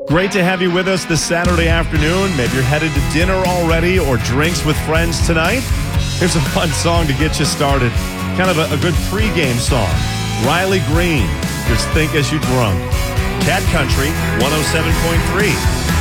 Great to have you with us this Saturday afternoon. Maybe you're headed to dinner already or drinks with friends tonight. Here's a fun song to get you started. Kind of a good pregame song. Riley Green, just Think As You Drunk. Cat Country 107.3.